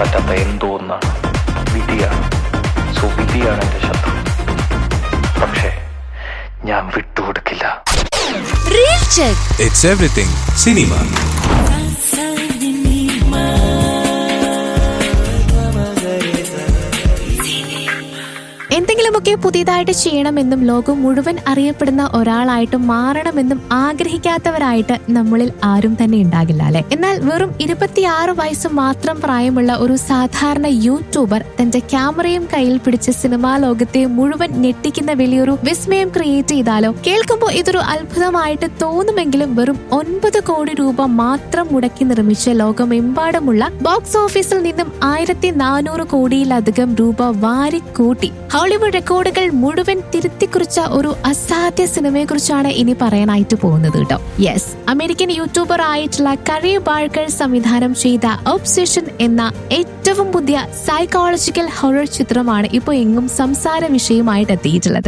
പറ്റാത്ത എന്തോ ഒന്നാണ്, വിധിയാണ്. സോ വിധിയാണ് എന്റെ ശത്രു. പക്ഷേ ഞാൻ വിട്ടുകൊടുക്കില്ല. Real check. It's everything cinema. എന്തെങ്കിലുമൊക്കെ പുതിയതായിട്ട് ചെയ്യണമെന്നും ലോകം മുഴുവൻ അറിയപ്പെടുന്ന ഒരാളായിട്ട് മാറണമെന്നും ആഗ്രഹിക്കാത്തവരായിട്ട് നമ്മളിൽ ആരും തന്നെ ഉണ്ടാകില്ല അല്ലെ. എന്നാൽ വെറും 26 വയസ്സ് മാത്രം പ്രായമുള്ള ഒരു സാധാരണ യൂട്യൂബർ തന്റെ ക്യാമറയും കയ്യിൽ പിടിച്ച് സിനിമാ ലോകത്തെ മുഴുവൻ ഞെട്ടിക്കുന്ന വലിയൊരു വിസ്മയം ക്രിയേറ്റ് ചെയ്താലോ? കേൾക്കുമ്പോൾ ഇതൊരു അത്ഭുതമായിട്ട് തോന്നുമെങ്കിലും വെറും 9 കോടി രൂപ മാത്രം മുടക്കി നിർമ്മിച്ച ലോകമെമ്പാടുമുള്ള ബോക്സ് ഓഫീസിൽ നിന്നും 1400 കോടിയിലധികം രൂപ വാരിക്കൂട്ടി ഹോളിവുഡ് റെക്കോർഡുകൾ മുഴുവൻ തിരുത്തിക്കുറിച്ച ഒരു അസാധ്യ സിനിമയെ കുറിച്ചാണ് ഇനി പറയാനായിട്ട് പോകുന്നത് കേട്ടോ. യെസ്, അമേരിക്കൻ യൂട്യൂബർ ആയിട്ടുള്ള കറി ബാർക്കർ സംവിധാനം ചെയ്ത ഒബ്സെഷൻ എന്ന ഏറ്റവും പുതിയ സൈക്കോളജിക്കൽ ഹൊറർ ചിത്രമാണ് ഇപ്പോൾ എങ്ങും സംസാര വിഷയമായിട്ട് എത്തിയിട്ടുള്ളത്.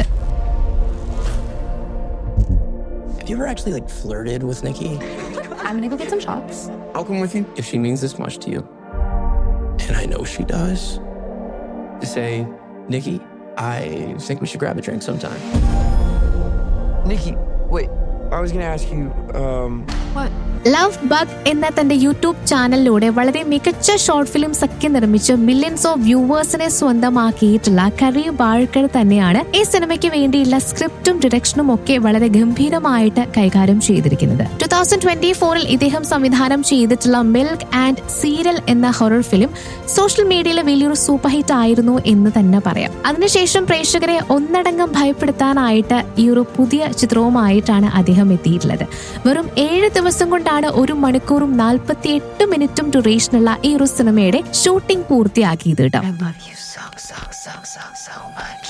Have you ever actually flirted with Nikki? I'm gonna go get some shots. I'll come with you if she means this much to you. And I know she does. To say, Nikki, I think we should grab a drink sometime. Nikki, wait. I was gonna ask you, What? Love bug എന്ന തന്റെ YouTube ചാനലിലൂടെ വളരെ മികച്ച short films ഒക്കെ നിർമ്മിച്ച് millions of വ്യൂവേഴ്സിനെ സ്വന്തമാക്കിയിട്ടുള്ള curry Barker തന്നെയാണ് ഈ സിനിമയ്ക്ക് വേണ്ടിയുള്ള സ്ക്രിപ്റ്റും ഡിറക്ഷനും ഒക്കെ വളരെ ഗംഭീരമായിട്ട് കൈകാര്യം ചെയ്തിരിക്കുന്നത്. 2024 ഇദ്ദേഹം സംവിധാനം ചെയ്തിട്ടുള്ള മിൽക്ക് ആൻഡ് സീരിയൽ എന്ന ഹൊറർ ഫിലിം സോഷ്യൽ മീഡിയയിലെ വലിയൊരു സൂപ്പർ ഹിറ്റ് ആയിരുന്നു എന്ന് തന്നെ പറയാം. അതിനുശേഷം പ്രേക്ഷകരെ ഒന്നടങ്കം ഭയപ്പെടുത്താനായിട്ട് ഈ ഒരു പുതിയ ചിത്രവുമായിട്ടാണ് അദ്ദേഹം എത്തിയിട്ടുള്ളത്. വെറും 7 ദിവസം കൊണ്ടാണ് 1 മണിക്കൂറും 48 മിനിറ്റും ഡ്യൂറേഷനുള്ള ഈ ഒരു സിനിമയുടെ ഷൂട്ടിംഗ് പൂർത്തിയാക്കിയത് കേട്ടോ. I love you so much.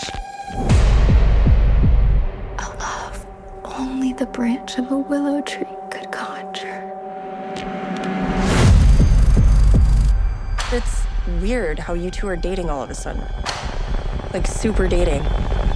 A love only the branch of a willow tree could conjure. It's weird how you two are dating all of a sudden. Super dating.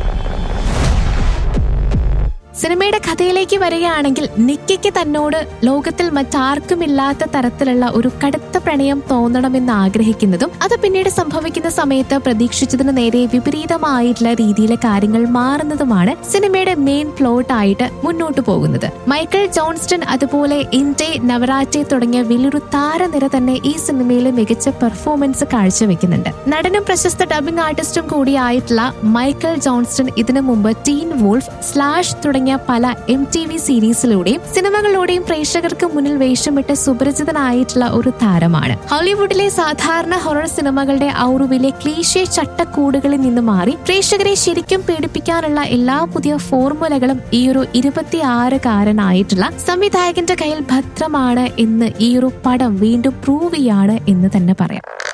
സിനിമയുടെ കഥയിലേക്ക് വരികയാണെങ്കിൽ നിക്കിക്ക് തന്നോട് ലോകത്തിൽ മറ്റാർക്കുമില്ലാത്ത തരത്തിലുള്ള ഒരു കടുത്ത പ്രണയം തോന്നണമെന്ന് ആഗ്രഹിക്കുന്നതും അത് പിന്നീട് സംഭവിക്കുന്ന സമയത്ത് പ്രതീക്ഷിച്ചതിന് നേരെ വിപരീതമായിട്ടുള്ള രീതിയിലെ കാര്യങ്ങൾ മാറുന്നതുമാണ് സിനിമയുടെ മെയിൻ പ്ലോട്ട് ആയിട്ട് മുന്നോട്ട് പോകുന്നത്. മൈക്കൽ ജോൺസ്റ്റൺ അതുപോലെ ഇൻഡെ നവരാറ്റെ തുടങ്ങിയ വലിയൊരു താരനിര തന്നെ ഈ സിനിമയിലെ മികച്ച പെർഫോമൻസ് കാഴ്ചവെക്കുന്നുണ്ട്. നടനും പ്രശസ്ത ഡബിംഗ് ആർട്ടിസ്റ്റും കൂടിയായിട്ടുള്ള മൈക്കൽ ജോൺസ്റ്റൺ ഇതിനു മുമ്പ് ടീൻ വോൾഫ്, സ്ലാഷ് തുടങ്ങിയ പല MTV സീരീസിലൂടെയും സിനിമകളിലൂടെയും പ്രേക്ഷകർക്ക് മുന്നിൽ വേഷമിട്ട് സുപരിചിതനായിട്ടുള്ള ഒരു താരമാണ്. ഹോളിവുഡിലെ സാധാരണ ഹൊറർ സിനിമകളുടെ ഔറുവിലെ ക്ലീഷേ ചട്ടക്കൂടുകളിൽ നിന്ന് മാറി പ്രേക്ഷകരെ ശരിക്കും പേടിപ്പിക്കാനുള്ള എല്ലാ പുതിയ ഫോർമുലകളും ഈ ഒരു 26-കാരനായിട്ടുള്ള സംവിധായകന്റെ കയ്യിൽ ഭദ്രമാണ് എന്ന് ഈ ഒരു പടം വീണ്ടും പ്രൂവ് ചെയ്യാണ് എന്ന് തന്നെ പറയാം.